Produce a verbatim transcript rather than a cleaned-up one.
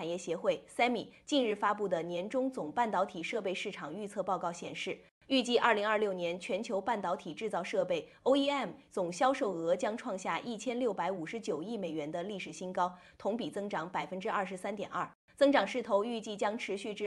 产业协会 S E M I 近日发布的年中总半导体设备市场预测报告显示，预计二零二六年全球半导体制造设备 O E M 总销售额将创下一千六百五十九亿美元的历史新高，同比增长百分之二十三点二，增长势头预计将持续至